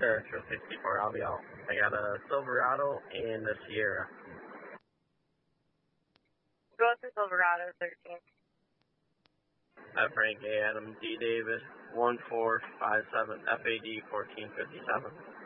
Sure, 64, I'll be out. I got a Silverado and a Sierra. Go to Silverado 13. Frank A. Adam D. David, 1457, FAD 1457.